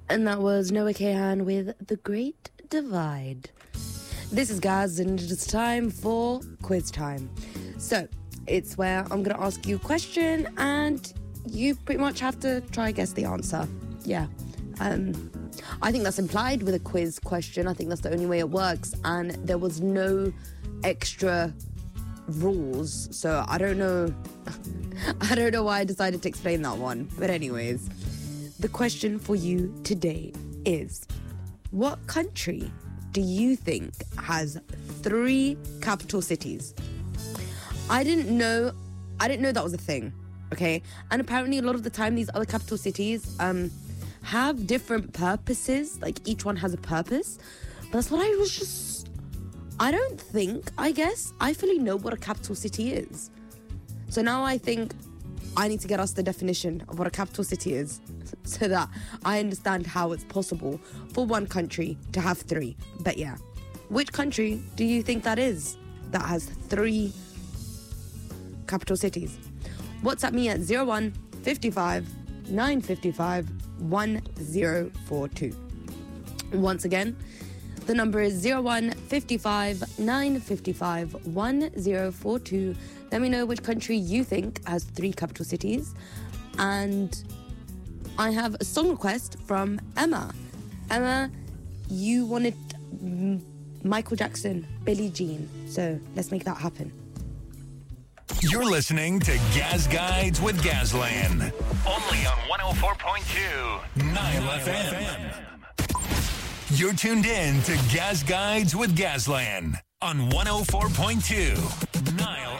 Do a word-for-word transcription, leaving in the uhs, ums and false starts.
And that was Noah Kahan with The Great Divide. This is Gaz, and it's time for quiz time. So, it's where I'm going to ask you a question, and you pretty much have to try and guess the answer. Yeah. Um, I think that's implied with a quiz question. I think that's the only way it works, and there was no extra rules, so I don't know. I don't know why I decided to explain that one. But anyways, the question for you today is, what country do you think has three capital cities? I didn't know, I didn't know that was a thing, okay? And apparently a lot of the time these other capital cities um, have different purposes, like each one has a purpose. But that's what I was just, I don't think, I guess, I fully know what a capital city is. So now I think I need to get us the definition of what a capital city is so that I understand how it's possible for one country to have three. But yeah, which country do you think that is that has three capital cities? WhatsApp me at zero one five five nine five five one zero four two. Once again, the number is zero one five five nine five five one zero four two. Let me know which country you think has three capital cities. And I have a song request from Emma. Emma, you wanted Michael Jackson, Billie Jean. So let's make that happen. You're listening to Gaz Guides with Gazlan. Only on one oh four point two Nile F M. You're tuned in to Gaz Guides with Gazlan on one oh four point two Nile